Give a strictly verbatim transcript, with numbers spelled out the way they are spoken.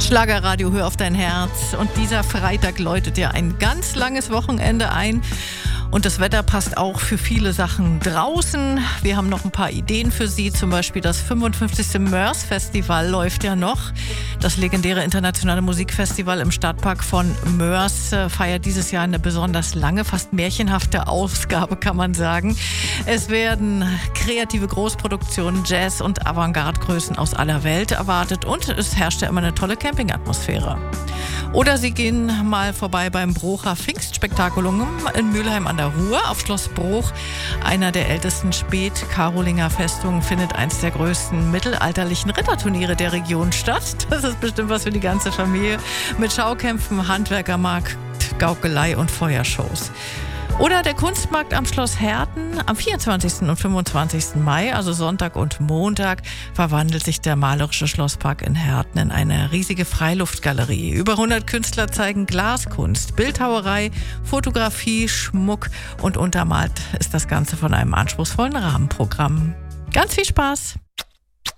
Schlagerradio, hör auf dein Herz. Und dieser Freitag läutet ja ein ganz langes Wochenende ein. Und das Wetter passt auch für viele Sachen draußen. Wir haben noch ein paar Ideen für Sie. Zum Beispiel das fünfundfünfzigste Mörs Festival läuft ja noch. Das legendäre internationale Musikfestival im Stadtpark von Mörs feiert dieses Jahr eine besonders lange, fast märchenhafte Ausgabe, kann man sagen. Es werden kreative Großproduktionen, Jazz- und Avantgarde-Größen aus aller Welt erwartet. Und es herrscht ja immer eine tolle Campingatmosphäre. Oder Sie gehen mal vorbei beim Brocher Pfingstspektakulum in Mülheim an der Ruhr auf Schloss Bruch. Einer der ältesten Spät-Karolinger Festungen findet eins der größten mittelalterlichen Ritterturniere der Region statt. Das ist bestimmt was für die ganze Familie mit Schaukämpfen, Handwerkermarkt, Gaukelei und Feuershows. Oder der Kunstmarkt am Schloss Herten am vierundzwanzigsten und fünfundzwanzigsten Mai, also Sonntag und Montag, verwandelt sich der malerische Schlosspark in Herten in eine riesige Freiluftgalerie. Über hundert Künstler zeigen Glaskunst, Bildhauerei, Fotografie, Schmuck und untermalt ist das Ganze von einem anspruchsvollen Rahmenprogramm. Ganz viel Spaß!